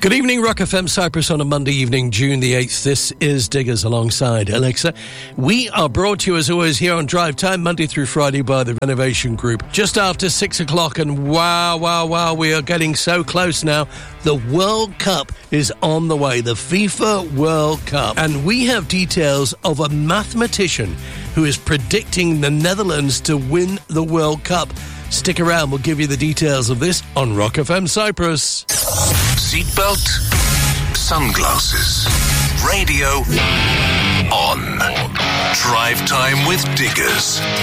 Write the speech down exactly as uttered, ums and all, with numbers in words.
Good evening, Rock F M Cyprus on a Monday evening, June the eighth. This is Diggers alongside Alexa. We are brought to you as always here on Drive Time, Monday through Friday by the Renovation Group. Just after six o'clock, and wow, wow, wow, we are getting so close now. The World Cup is on the way, the FIFA World Cup. And we have details of a mathematician who is predicting the Netherlands to win the World Cup. Stick around, we'll give you the details of this on Rock F M Cyprus. Seatbelt, sunglasses, radio on. Drive Time with Diggers.